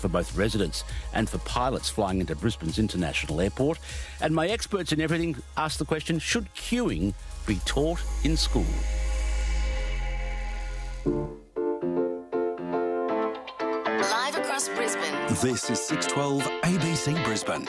for both residents and for pilots flying into Brisbane's International Airport. And my experts in everything ask the question, should queuing be taught in school? Live across Brisbane. This is 612 ABC Brisbane.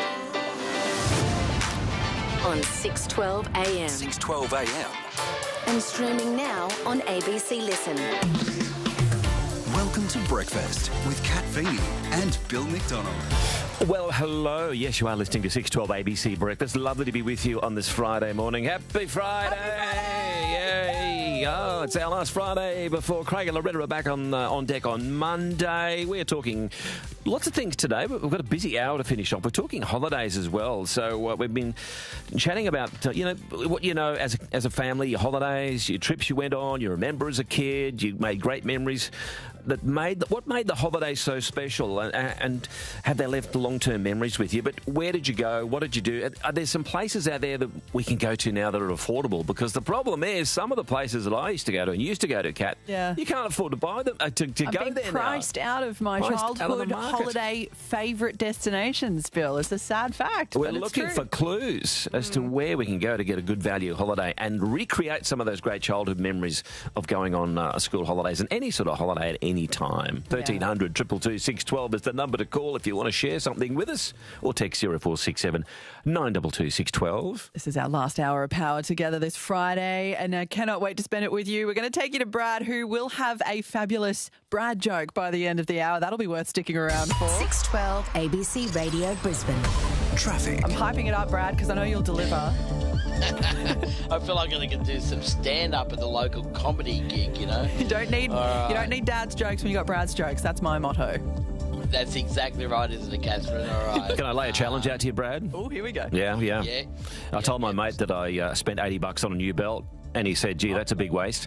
On 612 AM. 612 AM. And streaming now on ABC Listen. Welcome to Breakfast with Kat Feeney and Bill McDonald. Well, hello. Yes, you are listening to 612 ABC Breakfast. Lovely to be with you on this Friday morning. Happy Friday! Yay! Oh, it's our last Friday before Craig and Loretta are back on deck on Monday. We're talking lots of things today, but we've got a busy hour to finish off. We're talking holidays as well. So we've been chatting about, what you know as a family, your holidays, your trips you went on, you remember as a kid, you made great memories. What made the holidays so special, and have they left long-term memories with you? But where did you go? What did you do? Are there some places out there that we can go to now that are affordable? Because the problem is some of the places that I used to go to and used to go to, Kat, you can't afford to buy them to go there. I've been priced out of my childhood holiday favourite destinations, Bill. It's a sad fact. We're looking for clues as to where we can go to get a good value holiday and recreate some of those great childhood memories of going on school holidays and any sort of holiday at any time. 1300 222 612 is the number to call if you want to share something with us, or text 0467 922 612. This is our last hour of power together this Friday, and I cannot wait to spend it with you. We're going to take you to Brad, who will have a fabulous Brad joke by the end of the hour. That'll be worth sticking around for. 612 ABC Radio Brisbane. Traffic. I'm hyping it up, Brad, because I know you'll deliver. I feel like I'm going to do some stand-up at the local comedy gig, you know. You don't need Dad's jokes when you got Brad's jokes. That's my motto. That's exactly right, isn't it, Catherine? All right. Can I lay a challenge out to you, Brad? Oh, here we go. Yeah. I told my mate that I spent $80 on a new belt, and he said, gee, that's a big waste.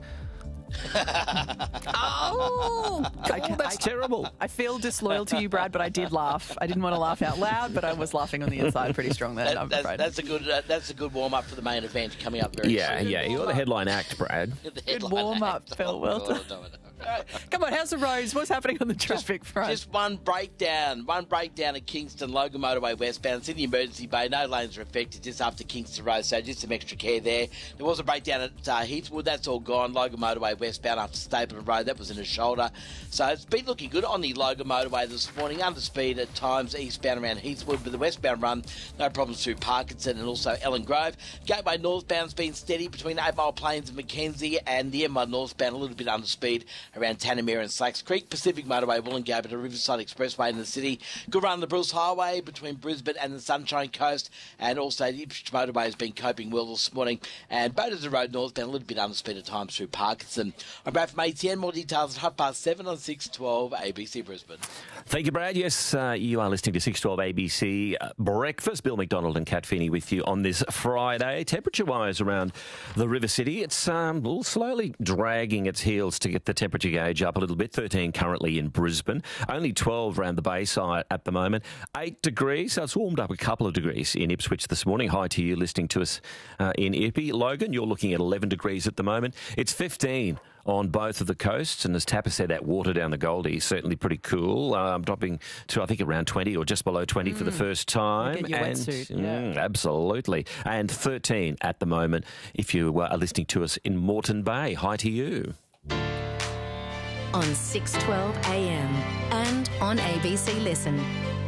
That's terrible. I feel disloyal to you, Brad, but I did laugh. I didn't want to laugh out loud, but I was laughing on the inside pretty strong there. That's a good warm-up for the main event coming up very soon. Yeah, you're the headline act, Brad. Good warm-up, Phil. Well done. Come on, how's the roads? What's happening on the traffic front? Just one breakdown at Kingston Logan Motorway westbound. It's in the emergency bay. No lanes are affected just after Kingston Road, so just some extra care there. There was a breakdown at Heathwood. That's all gone. Logan Motorway westbound after Stapleton Road. That was in a shoulder. So it's been looking good on the Logan Motorway this morning. Under speed at times eastbound around Heathwood, but the westbound run, no problems through Parkinson and also Ellen Grove. Gateway northbound's been steady between 8 Mile Plains and Mackenzie, and the M1 northbound a little bit under speed around Tanamera and Slacks Creek. Pacific Motorway, Wollongabba to Riverside Expressway in the city. Good run on the Bruce Highway between Brisbane and the Sunshine Coast, and also the Ipswich Motorway has been coping well this morning. And Beaudesert Road northbound a little bit under speed at times through Parkinson. I'm Brad from ATN. More details at 7:30 on 612 ABC Brisbane. Thank you, Brad. Yes, you are listening to 612 ABC Breakfast. Bill McDonald and Kat Feeney with you on this Friday. Temperature-wise around the River City, it's slowly dragging its heels to get the temperature gauge up a little bit. 13 currently in Brisbane. Only 12 around the Bayside at the moment. 8 degrees. So it's warmed up a couple of degrees in Ipswich this morning. Hi to you listening to us in Ippy. Logan, you're looking at 11 degrees at the moment. It's 15 on both of the coasts, and as Tapper said, that water down the Goldie is certainly pretty cool. Dropping to, I think, around 20 or just below 20 for the first time. Get your wetsuit. Absolutely. And 13 at the moment if you are listening to us in Moreton Bay. Hi to you. On 612 AM and on ABC Listen.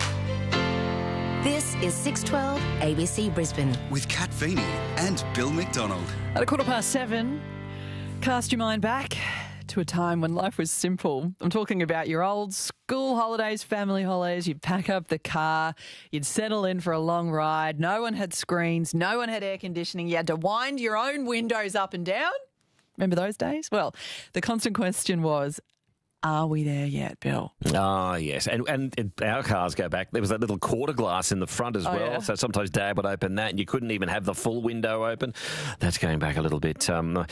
This is 612 ABC Brisbane. With Kat Feeney and Bill McDonald. At 7:15, cast your mind back to a time when life was simple. I'm talking about your old school holidays, family holidays. You'd pack up the car, you'd settle in for a long ride. No one had screens, no one had air conditioning. You had to wind your own windows up and down. Remember those days? Well, the constant question was, are we there yet, Bill? Ah, yes. And our cars go back. There was that little quarter glass in the front as well. Yeah. So sometimes Dad would open that and you couldn't even have the full window open. That's going back a little bit. Look,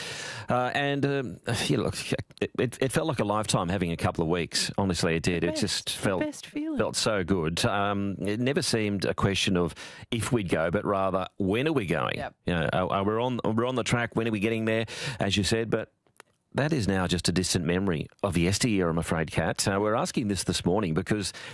it felt like a lifetime having a couple of weeks. Honestly, it did. It just felt so good. It never seemed a question of if we'd go, but rather when are we going? Yep. We're on the track. When are we getting there? As you said, but that is now just a distant memory of yesteryear, I'm afraid, Kat. We're asking this morning because